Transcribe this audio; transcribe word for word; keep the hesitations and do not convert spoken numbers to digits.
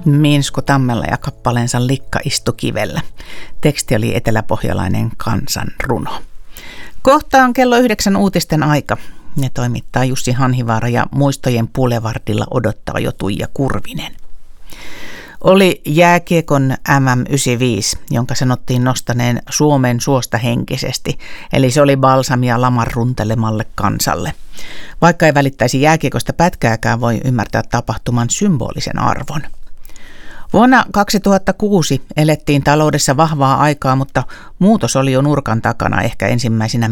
Minsku Tammela ja kappaleensa Likka istu kivellä. Teksti oli eteläpohjalainen kansanruno. Kohta on kello yhdeksän uutisten aika. Ne toimittaa Jussi Hanhivaara ja muistojen Boulevardilla odottaa jo Tuija Kurvinen. Oli jääkiekon M M yhdeksänkymmentäviisi, jonka sanottiin nostaneen Suomen suosta henkisesti, eli se oli balsamia laman runtelemalle kansalle. Vaikka ei välittäisi jääkiekosta pätkääkään, voi ymmärtää tapahtuman symbolisen arvon. Vuonna kaksituhattakuusi elettiin taloudessa vahvaa aikaa, mutta muutos oli jo nurkan takana ehkä ensimmäisinä